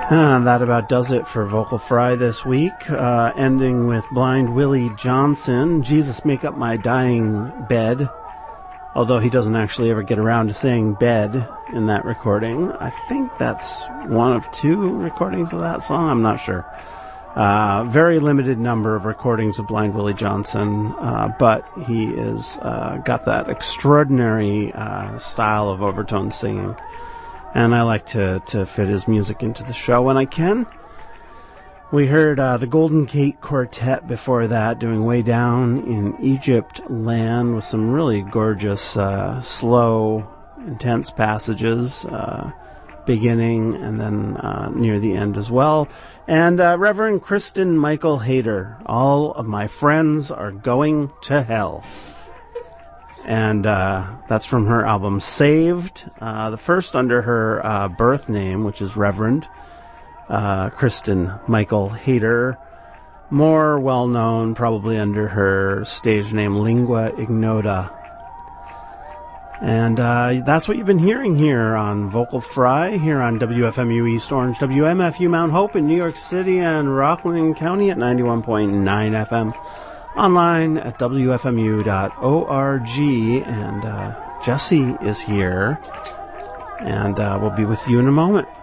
That about does it for Vocal Fry this week, ending with Blind Willie Johnson, Jesus Make Up My Dying Bed, although he doesn't actually ever get around to saying bed in that recording. I think that's one of two recordings of that song, I'm not sure. Very limited number of recordings of Blind Willie Johnson, but he is got that extraordinary style of overtone singing. And I like to fit his music into the show when I can. We heard the Golden Gate Quartet before that, doing Way Down in Egypt Land, with some really gorgeous, slow, intense passages, beginning and then near the end as well. And Reverend Kristen Michael Hayter, All of My Friends Are Going to Hell. And that's from her album Saved, the first under her birth name, which is Reverend Kristen Michael Hayter, more well known probably under her stage name Lingua Ignota. And that's what you've been hearing here on Vocal Fry, here on WFMU East Orange, WMFU Mount Hope in New York City and Rockland County at 91.9 FM. Online at WFMU.org, and Jesse is here, and we'll be with you in a moment.